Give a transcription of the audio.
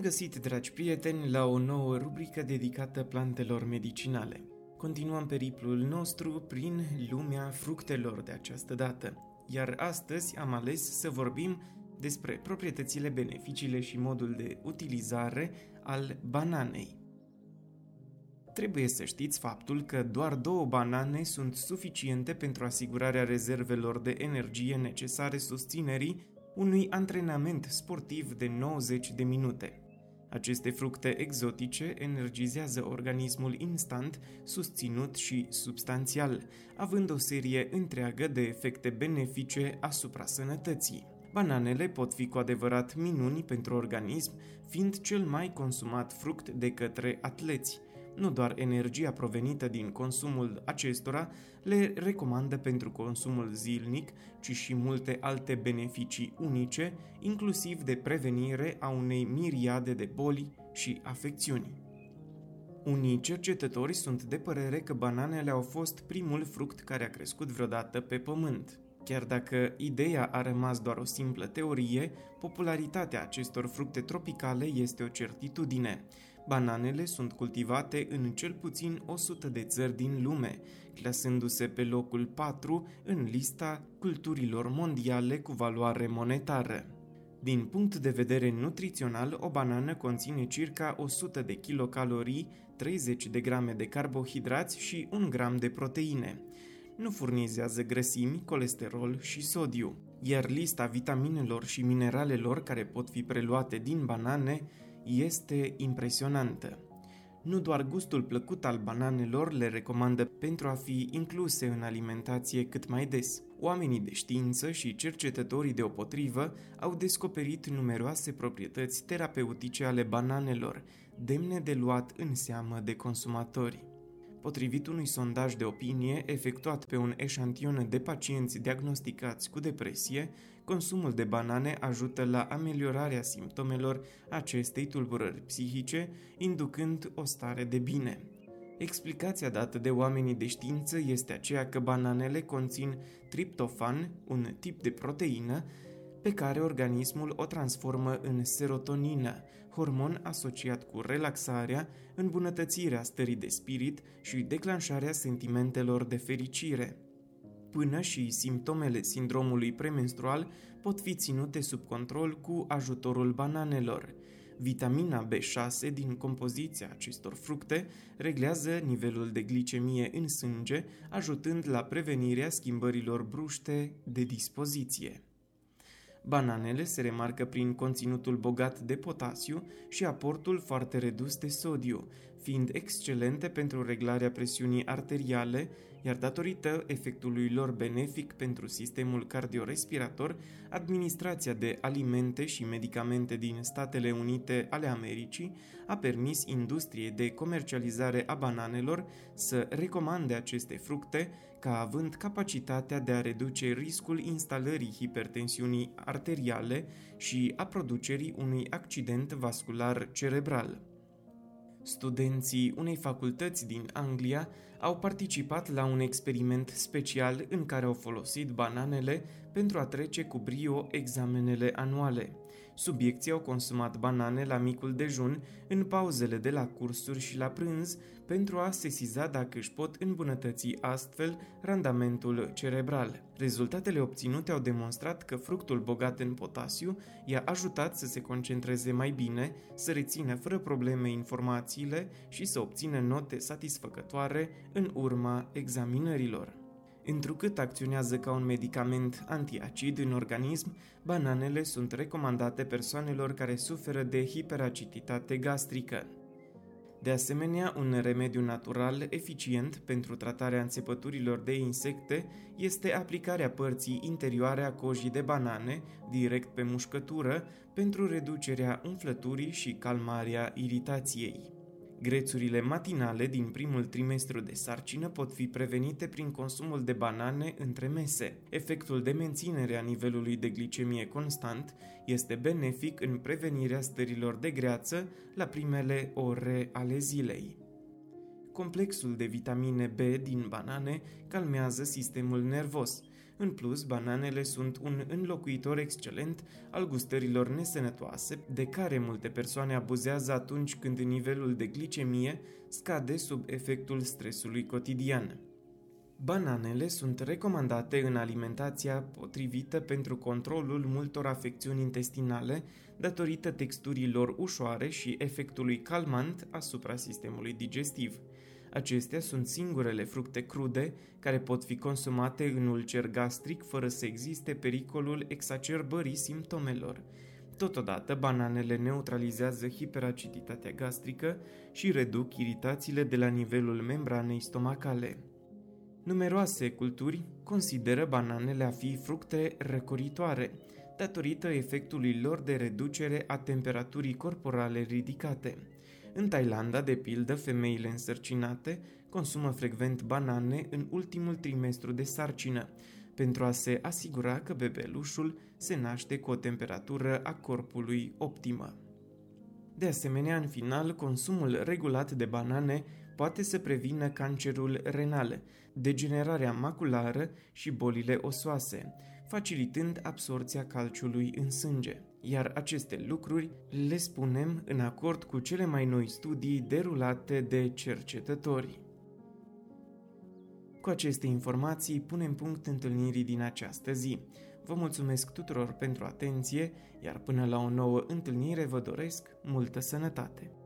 găsit, dragi prieteni, la o nouă rubrică dedicată plantelor medicinale. Continuăm periplul nostru prin lumea fructelor de această dată, iar astăzi am ales să vorbim despre proprietățile, beneficiile și modul de utilizare al bananei. Trebuie să știți faptul că doar 2 banane sunt suficiente pentru asigurarea rezervelor de energie necesare susținerii unui antrenament sportiv de 90 de minute. Aceste fructe exotice energizează organismul instant, susținut și substanțial, având o serie întreagă de efecte benefice asupra sănătății. Bananele pot fi cu adevărat minuni pentru organism, fiind cel mai consumat fruct de către atleți. Nu doar energia provenită din consumul acestora le recomandă pentru consumul zilnic, ci și multe alte beneficii unice, inclusiv de prevenire a unei miriade de boli și afecțiuni. Unii cercetători sunt de părere că bananele au fost primul fruct care a crescut vreodată pe pământ. Chiar dacă ideea a rămas doar o simplă teorie, popularitatea acestor fructe tropicale este o certitudine. Bananele sunt cultivate în cel puțin 100 de țări din lume, clasându-se pe locul 4 în lista culturilor mondiale cu valoare monetară. Din punct de vedere nutrițional, o banană conține circa 100 de kilocalorii, 30 de grame de carbohidrați și 1 gram de proteine. Nu furnizează grăsimi, colesterol și sodiu, iar lista vitaminelor și mineralelor care pot fi preluate din banane este impresionantă. Nu doar gustul plăcut al bananelor le recomandă pentru a fi incluse în alimentație cât mai des. Oamenii de știință și cercetătorii deopotrivă au descoperit numeroase proprietăți terapeutice ale bananelor, demne de luat în seamă de consumatori. Potrivit unui sondaj de opinie efectuat pe un eșantion de pacienți diagnosticați cu depresie, consumul de banane ajută la ameliorarea simptomelor acestei tulburări psihice, inducând o stare de bine. Explicația dată de oamenii de știință este aceea că bananele conțin triptofan, un tip de proteină, pe care organismul o transformă în serotonină, hormon asociat cu relaxarea, îmbunătățirea stării de spirit și declanșarea sentimentelor de fericire. Până și simptomele sindromului premenstrual pot fi ținute sub control cu ajutorul bananelor. Vitamina B6 din compoziția acestor fructe reglează nivelul de glicemie în sânge, ajutând la prevenirea schimbărilor bruște de dispoziție. Bananele se remarcă prin conținutul bogat de potasiu și aportul foarte redus de sodiu, fiind excelente pentru reglarea presiunii arteriale, iar datorită efectului lor benefic pentru sistemul cardiorespirator, Administrația de Alimente și Medicamente din Statele Unite ale Americii a permis industriei de comercializare a bananelor să recomande aceste fructe ca având capacitatea de a reduce riscul instalării hipertensiunii arteriale și a producerii unui accident vascular cerebral. Studenții unei facultăți din Anglia au participat la un experiment special în care au folosit bananele pentru a trece cu brio examenele anuale. Subiecții au consumat banane la micul dejun, în pauzele de la cursuri și la prânz, pentru a sesiza dacă își pot îmbunătăți astfel randamentul cerebral. Rezultatele obținute au demonstrat că fructul bogat în potasiu i-a ajutat să se concentreze mai bine, să rețină fără probleme informațiile și să obțină note satisfăcătoare în urma examinărilor. Întrucât acționează ca un medicament antiacid în organism, bananele sunt recomandate persoanelor care suferă de hiperaciditate gastrică. De asemenea, un remediu natural eficient pentru tratarea înțepăturilor de insecte este aplicarea părții interioare a cojii de banane, direct pe mușcătură, pentru reducerea umflăturii și calmarea iritației. Grețurile matinale din primul trimestru de sarcină pot fi prevenite prin consumul de banane între mese. Efectul de menținere a nivelului de glicemie constant este benefic în prevenirea stărilor de greață la primele ore ale zilei. Complexul de vitamine B din banane calmează sistemul nervos. În plus, bananele sunt un înlocuitor excelent al gustărilor nesănătoase, de care multe persoane abuzează atunci când nivelul de glicemie scade sub efectul stresului cotidian. Bananele sunt recomandate în alimentația potrivită pentru controlul multor afecțiuni intestinale datorită texturii lor ușoare și efectului calmant asupra sistemului digestiv. Acestea sunt singurele fructe crude care pot fi consumate în ulcer gastric fără să existe pericolul exacerbării simptomelor. Totodată, bananele neutralizează hiperaciditatea gastrică și reduc iritațiile de la nivelul membranei stomacale. Numeroase culturi consideră bananele a fi fructe răcoritoare, datorită efectului lor de reducere a temperaturii corporale ridicate. În Thailanda, de pildă, femeile însărcinate consumă frecvent banane în ultimul trimestru de sarcină, pentru a se asigura că bebelușul se naște cu o temperatură a corpului optimă. De asemenea, în final, consumul regulat de banane poate să prevină cancerul renal, degenerarea maculară și bolile osoase, facilitând absorbția calciului în sânge. Iar aceste lucruri le spunem în acord cu cele mai noi studii derulate de cercetători. Cu aceste informații punem punct întâlnirii din această zi. Vă mulțumesc tuturor pentru atenție, iar până la o nouă întâlnire vă doresc multă sănătate!